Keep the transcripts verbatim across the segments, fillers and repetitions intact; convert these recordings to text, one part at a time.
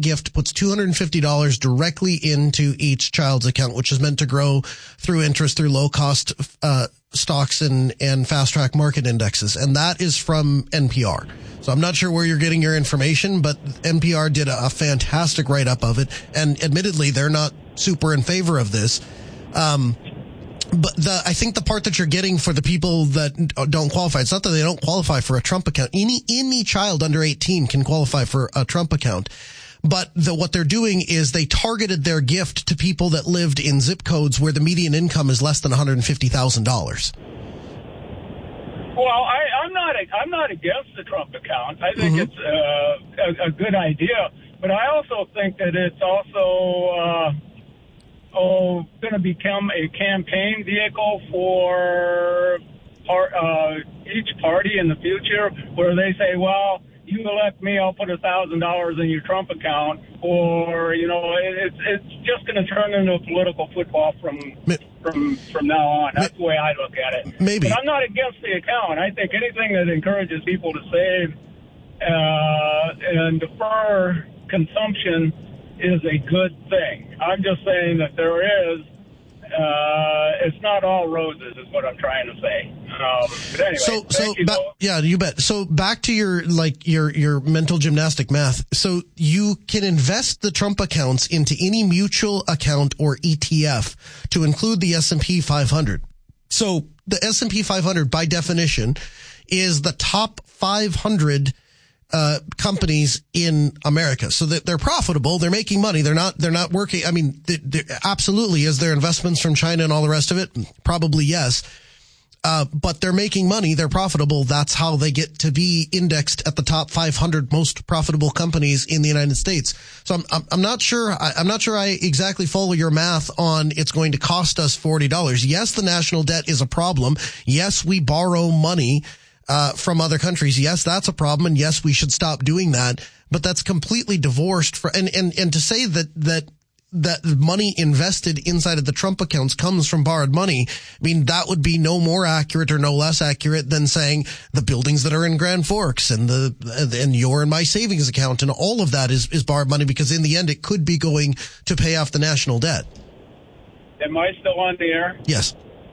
gift puts two hundred fifty dollars directly into each child's account, which is meant to grow through interest, through low-cost uh stocks and, and fast-track market indexes. And that is from N P R. So I'm not sure where you're getting your information, but N P R did a, a fantastic write-up of it. And admittedly, they're not super in favor of this. Um, but the, I think the part that you're getting for the people that don't qualify, it's not that they don't qualify for a Trump account. Any, any child under eighteen can qualify for a Trump account. But the, what they're doing is they targeted their gift to people that lived in zip codes where the median income is less than one hundred fifty thousand dollars. Well, I, I'm not I'm not against the Trump account. I think mm-hmm. it's uh, a, a good idea. But I also think that it's also uh, oh, going to become a campaign vehicle for part, uh, each party in the future, where they say, well, you elect me, I'll put a thousand dollars in your Trump account, or you know, it's it's just going to turn into a political football from from from now on. That's the way I look at it. Maybe, but I'm not against the account. I think anything that encourages people to save uh, and defer consumption is a good thing. I'm just saying that there is. Uh, it's not all roses, is what I'm trying to say. Um, but anyway, so, so, you, ba- yeah, you bet. So back to your, like, your, your mental gymnastic math. So you can invest the Trump accounts into any mutual account or E T F to include the S and P five hundred. So the S and P five hundred, by definition, is the top five hundred uh companies in America. So that they're profitable, they're making money, they're not they're not working. I mean, they, they, absolutely, is there investments from China and all the rest of it? Probably yes. Uh but they're making money, they're profitable. That's how they get to be indexed at the top five hundred most profitable companies in the United States. So I'm I'm, I'm not sure I, I'm not sure I exactly follow your math on it's going to cost us forty dollars. Yes, the national debt is a problem. Yes, we borrow money Uh, from other countries. Yes, that's a problem. And yes, we should stop doing that. But that's completely divorced for, and, and, and to say that, that, that money invested inside of the Trump accounts comes from borrowed money. I mean, that would be no more accurate or no less accurate than saying the buildings that are in Grand Forks and the, and your and my savings account and all of that is, is borrowed money, because in the end it could be going to pay off the national debt. Am I still on the air? Yes.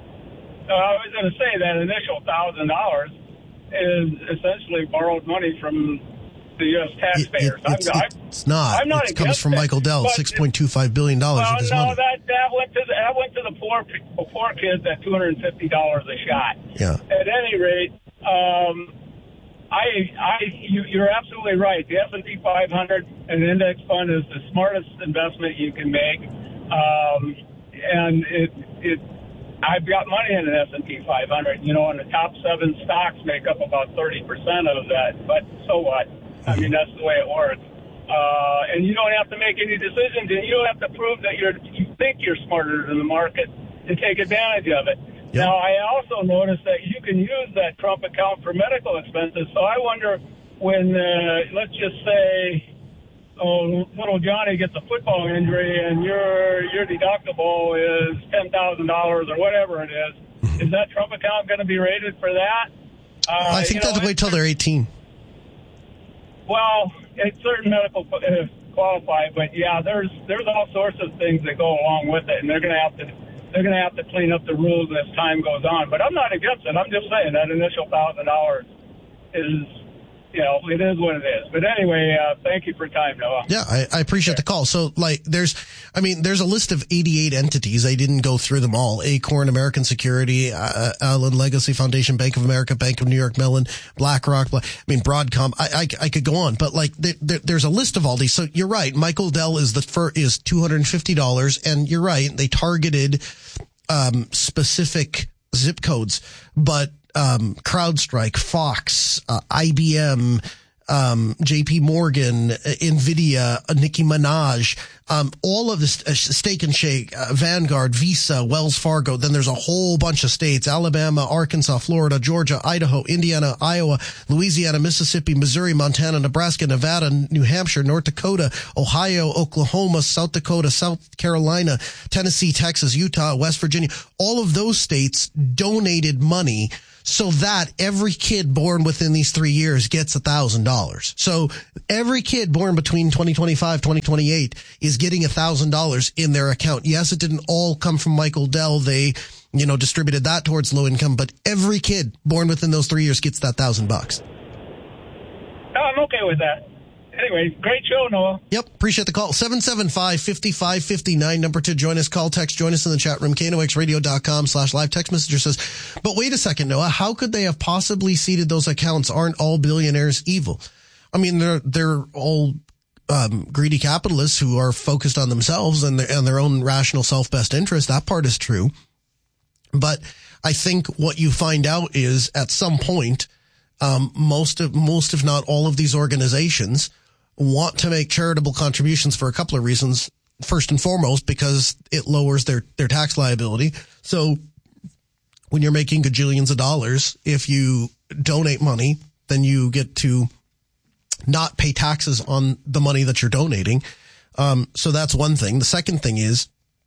So I was going to say that initial thousand dollars is essentially borrowed money from the U S taxpayers. It, it, it's, I'm, it's not. I'm not it comes from Michael Dell, six point two five billion dollars well, of his no, money. that, that went to the, that went to the poor, poor kids at two hundred fifty dollars a shot. Yeah. At any rate, um, I, I, you, you're absolutely right. The S and P five hundred, an index fund, is the smartest investment you can make. Um, and it, it, I've got money in an S and P five hundred, you know, and the top seven stocks make up about thirty percent of that. But so what? I mean, that's the way it works. Uh, and you don't have to make any decisions, and you don't have to prove that you're, you think you're smarter than the market to take advantage of it. Yep. Now, I also noticed that you can use that Trump account for medical expenses. So I wonder when, uh, let's just say, oh, little Johnny gets a football injury and your your deductible is ten thousand dollars or whatever it is, is that Trump account going to be rated for that? Uh, I think that's wait till they're eighteen. Well, it's certain medical uh, qualify, but yeah, there's there's all sorts of things that go along with it, and they're going to have to they're going to have to clean up the rules as time goes on. But I'm not against it. I'm just saying that initial thousand dollars is, you know, it is what it is. But anyway, uh, thank you for your time, Noah. Yeah, I, I appreciate the call. So, like, there's, I mean, there's a list of eighty-eight entities. I didn't go through them all. Acorn, American Security, uh, Allen Legacy Foundation, Bank of America, Bank of New York Mellon, BlackRock, Black, I mean, Broadcom. I, I, I could go on, but like, there, there, there's a list of all these. So you're right. Michael Dell is the fir, is two hundred fifty dollars. And you're right. They targeted, um, specific zip codes, but Um, CrowdStrike, Fox, uh, I B M, um, J P Morgan, uh, Nvidia, uh, Nicki Minaj, um, all of this, uh, Steak and Shake, uh, Vanguard, Visa, Wells Fargo. Then there's a whole bunch of states: Alabama, Arkansas, Florida, Georgia, Idaho, Indiana, Iowa, Louisiana, Mississippi, Missouri, Montana, Nebraska, Nevada, New Hampshire, North Dakota, Ohio, Oklahoma, South Dakota, South Carolina, Tennessee, Texas, Utah, West Virginia. All of those states donated money so that every kid born within these three years gets one thousand dollars. So every kid born between twenty twenty-five, twenty twenty-eight is getting one thousand dollars in their account. Yes, it didn't all come from Michael Dell. They, you know, distributed that towards low income, but every kid born within those three years gets that thousand bucks. Oh, I'm okay with that. Anyway, great show, Noah. Yep, appreciate the call. seven seven five, five five five nine, number to join us. Call, text, join us in the chat room. K N O X radio dot com slash live. Text messenger says, but wait a second, Noah, how could they have possibly seeded those accounts? Aren't all billionaires evil? I mean, they're they're all um, greedy capitalists who are focused on themselves and their, and their own rational self-best interest. That part is true. But I think what you find out is at some point, um, most of, most if not all of these organizations want to make charitable contributions for a couple of reasons. First and foremost, because it lowers their, their tax liability. So when you're making gajillions of dollars, if you donate money, then you get to not pay taxes on the money that you're donating. Um, so that's one thing. The second thing is,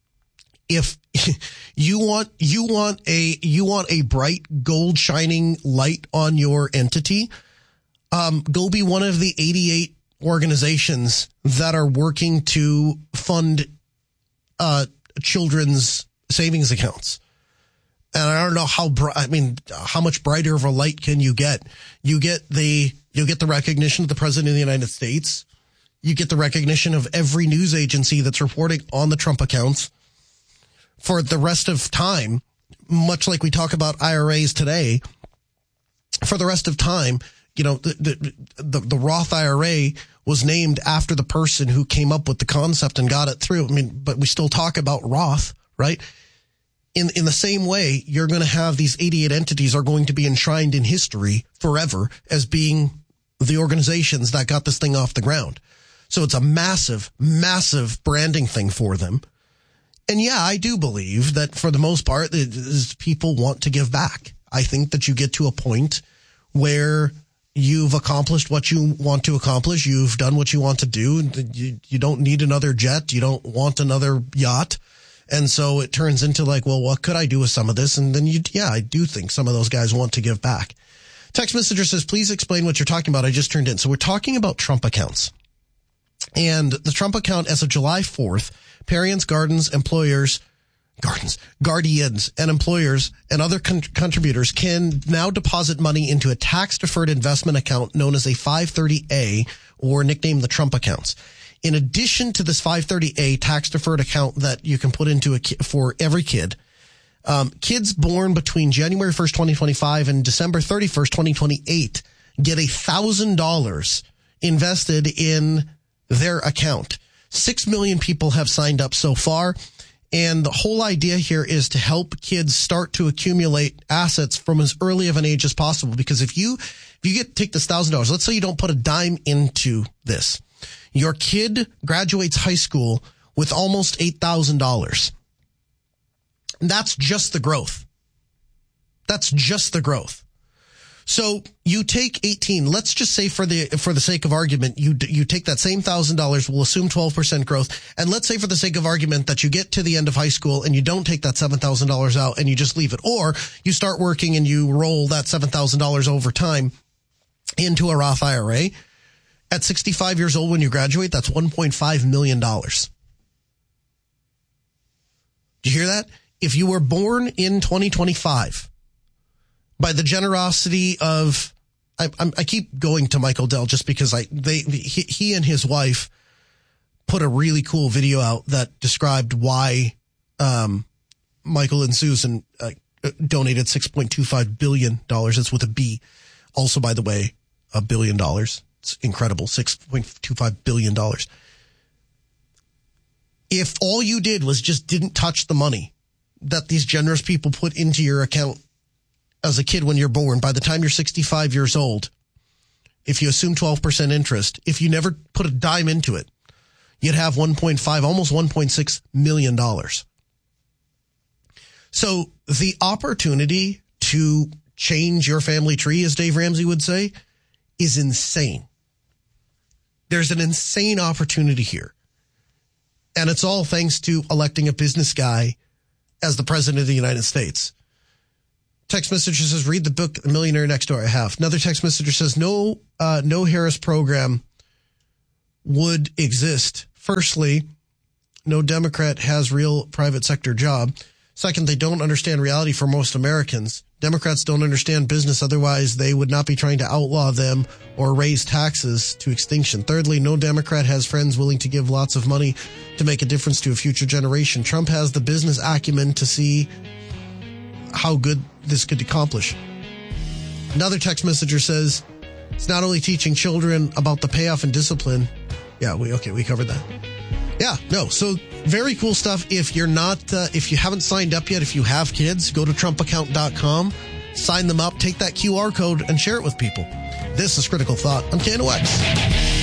if you want, you want a, you want a bright gold shining light on your entity, um, go be one of the eighty-eight organizations that are working to fund uh children's savings accounts. And I don't know how br- I mean how much brighter of a light can you get? You get the you get the recognition of the President of the United States. You get the recognition of every news agency that's reporting on the Trump accounts. For the rest of time, much like we talk about I R As today, for the rest of time, you know, the, the, the, the Roth I R A was named after the person who came up with the concept and got it through. I mean, but we still talk about Roth, right? In, in the same way, you're going to have these eighty-eight entities are going to be enshrined in history forever as being the organizations that got this thing off the ground. So it's a massive, massive branding thing for them. And yeah, I do believe that for the most part, it is people want to give back. I think that you get to a point where you've accomplished what you want to accomplish. You've done what you want to do. You, you don't need another jet. You don't want another yacht. And so it turns into like, well, what could I do with some of this? And then you, yeah, I do think some of those guys want to give back. Text messenger says, please explain what you're talking about. I just turned in. So we're talking about Trump accounts. And the Trump account as of July fourth, parents, gardens, employers, gardens, guardians and employers and other con- contributors can now deposit money into a tax-deferred investment account known as a five thirty A, or nicknamed the Trump accounts. In addition to this five thirty A tax-deferred account that you can put into a ki- for every kid, um, kids born between January first, twenty twenty-five and December thirty-first, twenty twenty-eight get a thousand dollars invested in their account. Six million people have signed up so far. And the whole idea here is to help kids start to accumulate assets from as early of an age as possible. Because if you, if you get, take this thousand dollars, let's say you don't put a dime into this. Your kid graduates high school with almost eight thousand dollars. And that's just the growth. That's just the growth. So you take eighteen, let's just say for the, for the sake of argument, you, you take that same thousand dollars, we'll assume twelve percent growth. And let's say for the sake of argument that you get to the end of high school and you don't take that seven thousand dollars out and you just leave it. Or you start working and you roll that seven thousand dollars over time into a Roth I R A. At sixty-five years old when you graduate, that's one point five million dollars. Do you hear that? If you were born in twenty twenty-five, by the generosity of, I, I keep going to Michael Dell just because I, they, he, he and his wife put a really cool video out that described why, um, Michael and Susan uh, donated six point two five billion dollars. It's with a B. Also, by the way, a billion dollars. It's incredible. six point two five billion dollars. If all you did was just didn't touch the money that these generous people put into your account as a kid when you're born, by the time you're sixty-five years old, if you assume twelve percent interest, if you never put a dime into it, you'd have one point five, almost one point six million dollars. So the opportunity to change your family tree, as Dave Ramsey would say, is insane. There's an insane opportunity here. And it's all thanks to electing a business guy as the president of the United States. text messenger says, read the book, The Millionaire Next Door. I have. Another text messenger says, no, uh, no Harris program would exist. Firstly, no Democrat has real private sector job. Second, they don't understand reality for most Americans. Democrats don't understand business. Otherwise, they would not be trying to outlaw them or raise taxes to extinction. Thirdly, no Democrat has friends willing to give lots of money to make a difference to a future generation. Trump has the business acumen to see how good this could accomplish. Another text messenger says, it's not only teaching children about the payoff and discipline. Yeah, we okay, we covered that. Yeah, no, so very cool stuff. If you're not, uh, if you haven't signed up yet, if you have kids, go to Trump account dot com, sign them up, take that Q R code, and share it with people. This is Critical Thought on K N O X.